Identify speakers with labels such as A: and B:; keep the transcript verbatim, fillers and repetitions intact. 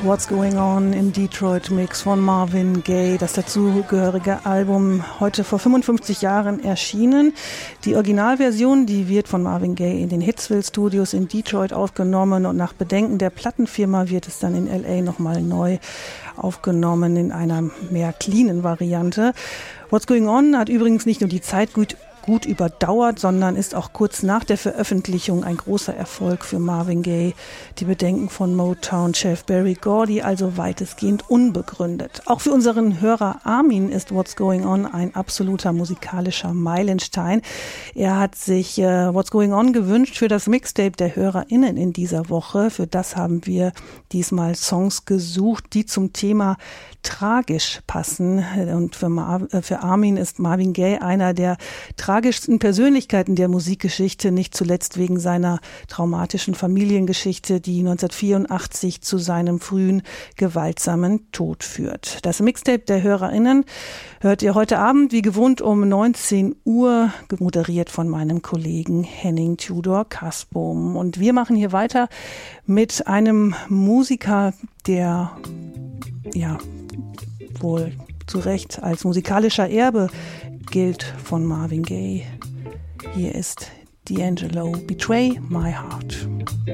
A: What's Going On im Detroit Mix von Marvin Gaye, das dazugehörige Album, heute vor fünfundfünfzig Jahren erschienen. Die Originalversion, die wird von Marvin Gaye in den Hitsville Studios in Detroit aufgenommen und nach Bedenken der Plattenfirma wird es dann in L A nochmal neu aufgenommen in einer mehr cleanen Variante. What's Going On hat übrigens nicht nur die Zeit gut gut überdauert, sondern ist auch kurz nach der Veröffentlichung ein großer Erfolg für Marvin Gaye. Die Bedenken von Motown-Chef Berry Gordy also weitestgehend unbegründet. Auch für unseren Hörer Armin ist What's Going On ein absoluter musikalischer Meilenstein. Er hat sich äh, What's Going On gewünscht für das Mixtape der HörerInnen in dieser Woche. Für das haben wir diesmal Songs gesucht, die zum Thema tragisch passen. Und für, Mar- äh, für Armin ist Marvin Gaye einer der tragischsten Persönlichkeiten der Musikgeschichte, nicht zuletzt wegen seiner traumatischen Familiengeschichte, die neunzehnhundertvierundachtzig zu seinem frühen, gewaltsamen Tod führt. Das Mixtape der HörerInnen hört ihr heute Abend wie gewohnt um neunzehn Uhr, moderiert von meinem Kollegen Henning Tudor Kasbohm. Und wir machen hier weiter mit einem Musiker, der ja wohl zu Recht als musikalischer Erbe gilt von Marvin Gaye. Hier ist D'Angelo, Betray My Heart.